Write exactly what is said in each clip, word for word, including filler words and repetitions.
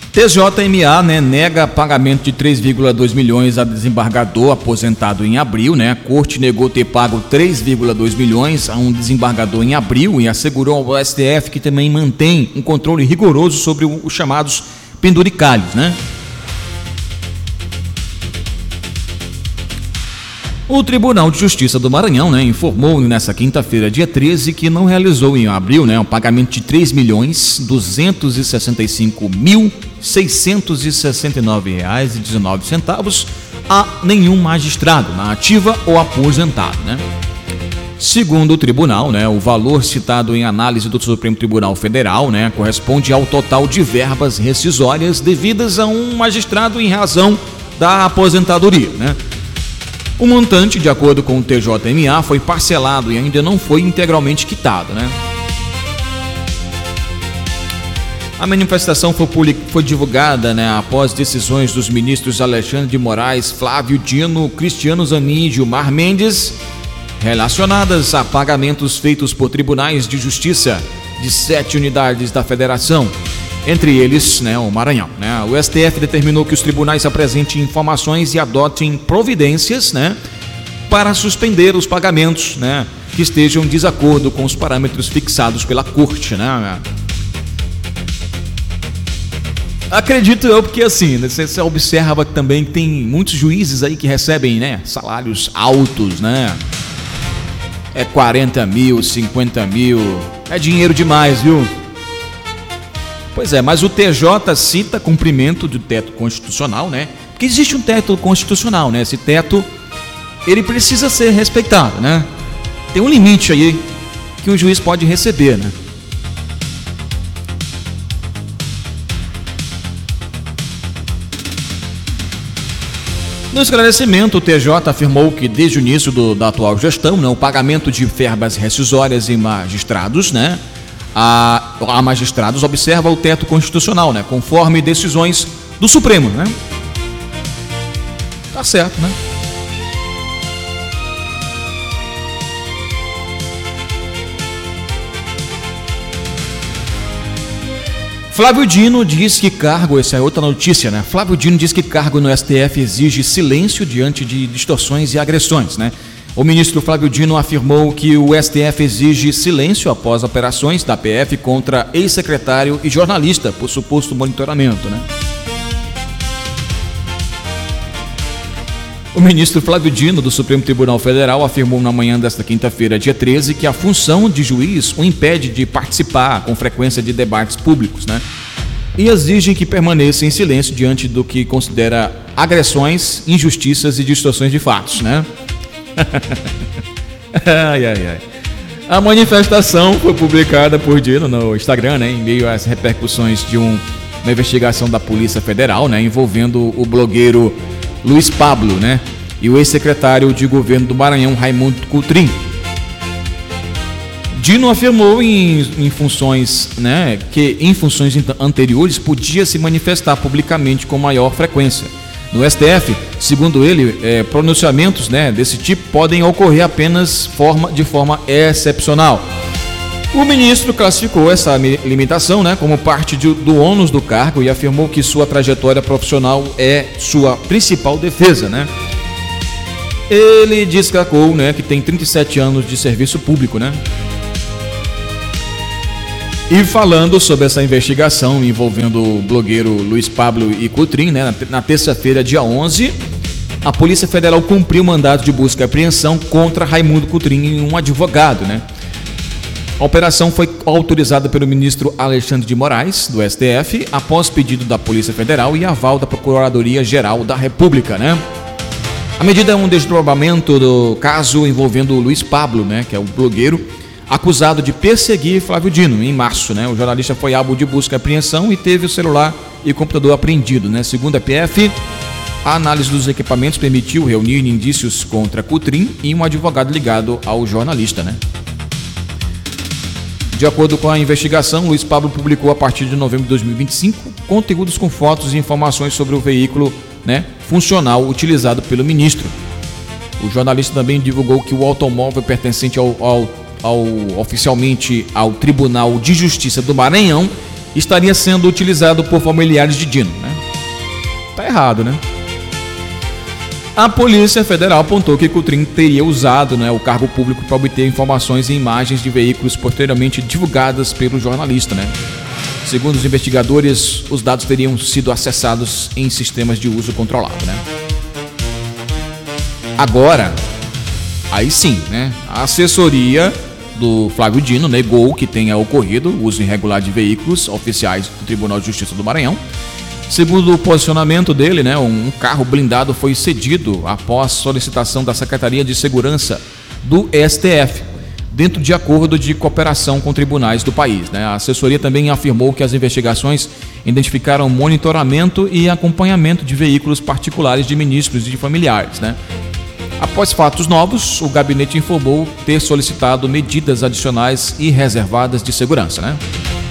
T J M A, né, nega pagamento de três vírgula dois milhões a desembargador aposentado em abril, né? A corte negou ter pago três vírgula dois milhões a um desembargador em abril e assegurou ao S T F que também mantém um controle rigoroso sobre os chamados penduricalhos, né? O Tribunal de Justiça do Maranhão, né, informou nesta quinta-feira, dia treze, que não realizou em abril, né, um pagamento de três milhões duzentos e sessenta e cinco mil seiscentos e sessenta e nove reais e dezenove centavos a nenhum magistrado, na ativa ou aposentado, né? Segundo o tribunal, né, o valor citado em análise do Supremo Tribunal Federal, né, corresponde ao total de verbas rescisórias devidas a um magistrado em razão da aposentadoria, né? O montante, de acordo com o T J M A, foi parcelado e ainda não foi integralmente quitado, né? A manifestação foi, foi divulgada, né, após decisões dos ministros Alexandre de Moraes, Flávio Dino, Cristiano Zanin e Gilmar Mendes, relacionadas a pagamentos feitos por tribunais de justiça de sete unidades da federação, entre eles, né, o Maranhão, né? O S T F determinou que os tribunais apresentem informações e adotem providências, né, para suspender os pagamentos, né, que estejam em desacordo com os parâmetros fixados pela corte, né? Acredito eu, porque assim, você observa também que tem muitos juízes aí que recebem, né, salários altos, né? É quarenta mil, cinquenta mil, é dinheiro demais, viu? Pois é, mas o T J cita cumprimento do teto constitucional, né? Porque existe um teto constitucional, né? Esse teto, ele precisa ser respeitado, né? Tem um limite aí que o juiz pode receber, né? No esclarecimento, o T J afirmou que desde o início do, da atual gestão, né, o pagamento de verbas rescisórias em magistrados, né? A, a magistrados observa o teto constitucional, né, conforme decisões do Supremo, né? Tá certo, né? Flávio Dino diz que cargo, essa é outra notícia, né? Flávio Dino diz que cargo no S T F exige silêncio diante de distorções e agressões, né? O ministro Flávio Dino afirmou que o S T F exige silêncio após operações da P F contra ex-secretário e jornalista por suposto monitoramento, né? O ministro Flávio Dino, do Supremo Tribunal Federal, afirmou na manhã desta quinta-feira, dia treze, que a função de juiz o impede de participar com frequência de debates públicos, né? E exigem que permaneça em silêncio diante do que considera agressões, injustiças e distorções de fatos, né? ai, ai, ai. A manifestação foi publicada por Dino no Instagram, né, em meio às repercussões de um, uma investigação da Polícia Federal, né, envolvendo o blogueiro Luiz Pablo, né, e o ex-secretário de governo do Maranhão, Raimundo Coutrin. Dino afirmou em, em funções, né, que em funções anteriores podia se manifestar publicamente com maior frequência. No S T F, segundo ele, é, pronunciamentos, né, desse tipo podem ocorrer apenas forma, de forma excepcional. O ministro classificou essa limitação, né, como parte de, do ônus do cargo e afirmou que sua trajetória profissional é sua principal defesa, né? Ele destacou, né, que tem trinta e sete anos de serviço público, né? E falando sobre essa investigação envolvendo o blogueiro Luiz Pablo e Coutrin, né, na terça-feira, dia onze, a Polícia Federal cumpriu o mandado de busca e apreensão contra Raimundo Coutrin e um advogado, né? A operação foi autorizada pelo ministro Alexandre de Moraes, do S T F, após pedido da Polícia Federal e aval da Procuradoria-Geral da República, né? A medida é um desdobramento do caso envolvendo o Luiz Pablo, né, que é o blogueiro, acusado de perseguir Flávio Dino em março, né? O jornalista foi alvo de busca e apreensão e teve o celular e computador apreendido, né? Segundo a P F, a análise dos equipamentos permitiu reunir indícios contra Coutrin e um advogado ligado ao jornalista, né? De acordo com a investigação, Luiz Pablo publicou a partir de novembro de dois mil e vinte e cinco conteúdos com fotos e informações sobre o veículo, né, funcional utilizado pelo ministro. O jornalista também divulgou que o automóvel pertencente ao, ao, ao, oficialmente ao Tribunal de Justiça do Maranhão estaria sendo utilizado por familiares de Dino, né? Tá errado, né? A Polícia Federal apontou que Coutrin teria usado, né, o cargo público para obter informações e imagens de veículos posteriormente divulgadas pelo jornalista, né? Segundo os investigadores, os dados teriam sido acessados em sistemas de uso controlado, né? Agora, aí sim, né? A assessoria do Flávio Dino negou que tenha ocorrido o uso irregular de veículos oficiais do Tribunal de Justiça do Maranhão. Segundo o posicionamento dele, né, um carro blindado foi cedido após solicitação da Secretaria de Segurança do S T F, dentro de acordo de cooperação com tribunais do país, né? A assessoria também afirmou que as investigações identificaram monitoramento e acompanhamento de veículos particulares de ministros e de familiares, né? Após fatos novos, o gabinete informou ter solicitado medidas adicionais e reservadas de segurança, né?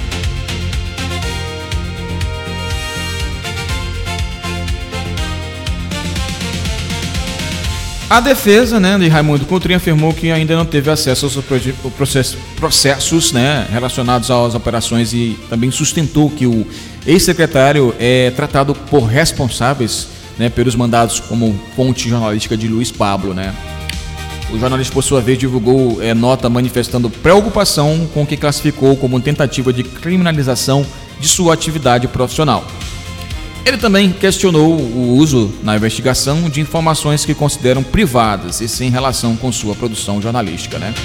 A defesa, né, de Raimundo Coutrin afirmou que ainda não teve acesso aos processos, né, relacionados às operações e também sustentou que o ex-secretário é tratado por responsáveis, né, pelos mandados como fonte jornalística de Luiz Pablo, né? O jornalista, por sua vez, divulgou é, nota manifestando preocupação com o que classificou como tentativa de criminalização de sua atividade profissional. Ele também questionou o uso na investigação de informações que consideram privadas e sem relação com sua produção jornalística, né?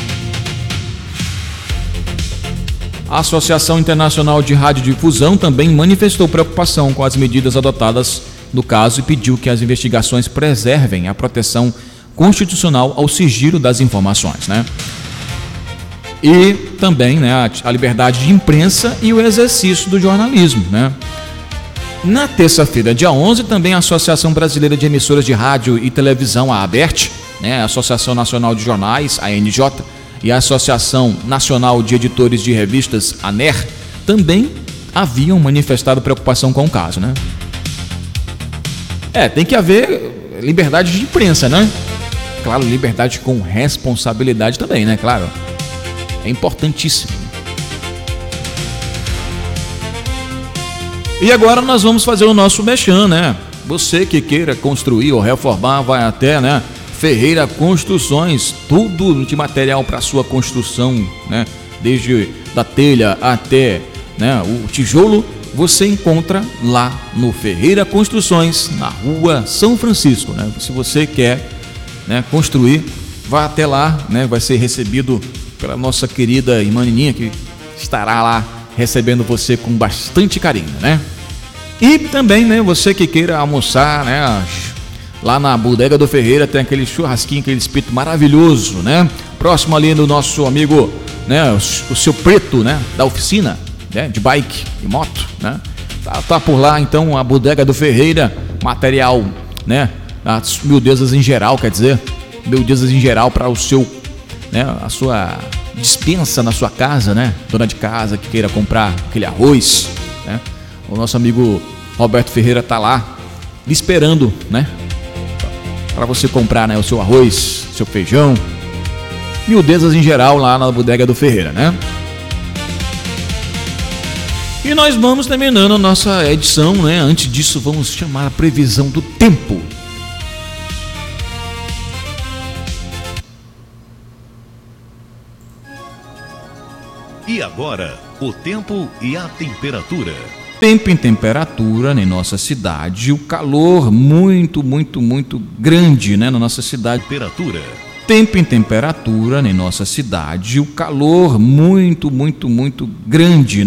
A Associação Internacional de Radiodifusão também manifestou preocupação com as medidas adotadas no caso e pediu que as investigações preservem a proteção constitucional ao sigilo das informações, né? E também, né, a liberdade de imprensa e o exercício do jornalismo, né? Na terça-feira, dia onze, também a Associação Brasileira de Emissoras de Rádio e Televisão, a ABERT, né, a Associação Nacional de Jornais, a A N J, e a Associação Nacional de Editores de Revistas, a N E R, também haviam manifestado preocupação com o caso, né? É, tem que haver liberdade de imprensa, né? Claro, liberdade com responsabilidade também, né? Claro, é importantíssimo. E agora nós vamos fazer o nosso mexão, né? Você que queira construir ou reformar, vai até, né, Ferreira Construções, tudo de material para sua construção, né? Desde da telha até, né, o tijolo, você encontra lá no Ferreira Construções, na rua São Francisco, né? Se você quer, né, construir, vá até lá, né? Vai ser recebido pela nossa querida irmã Nininha, que estará lá recebendo você com bastante carinho, né? E também, né, você que queira almoçar, né, lá na Bodega do Ferreira tem aquele churrasquinho, aquele espeto maravilhoso, né? Próximo ali do nosso amigo, né, o, o seu preto, né, da oficina, né, de bike e moto, né? Tá, tá por lá então a Bodega do Ferreira, material, né, as miudezas em geral, quer dizer, miudezas em geral para o seu, né, a sua dispensa na sua casa, né? Dona de casa que queira comprar aquele arroz, né? O nosso amigo Roberto Ferreira tá lá lhe esperando, né? Para você comprar, né, o seu arroz, seu feijão, miudezas em geral lá na Bodega do Ferreira, né? E nós vamos terminando a nossa edição, né? Antes disso, vamos chamar a previsão do tempo. E agora, o tempo e a temperatura. Tempo em temperatura em nossa cidade, o calor muito, muito, muito grande, né, na nossa cidade. Temperatura. Tempo em temperatura em nossa cidade, o calor muito, muito, muito grande.